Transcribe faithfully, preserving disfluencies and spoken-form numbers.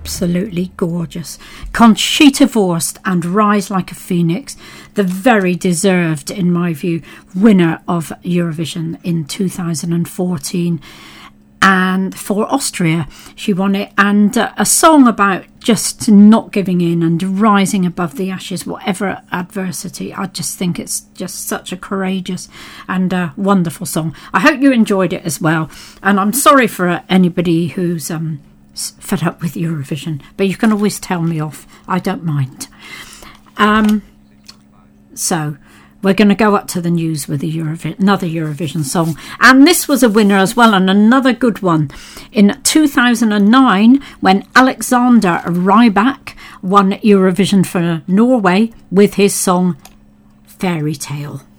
absolutely gorgeous. Conchita Wurst and Rise Like a Phoenix, the very deserved, in my view, winner of Eurovision in two thousand fourteen. And for Austria, she won it. And uh, a song about just not giving in and rising above the ashes, whatever adversity. I just think it's just such a courageous and uh, wonderful song. I hope you enjoyed it as well. And I'm sorry for uh, anybody who's um, fed up with Eurovision, but you can always tell me off. I don't mind. Um, so... We're going to go up to the news with a Eurovi- another Eurovision song. And this was a winner as well, and another good one. In two thousand nine, when Alexander Rybak won Eurovision for Norway with his song Fairy Tale.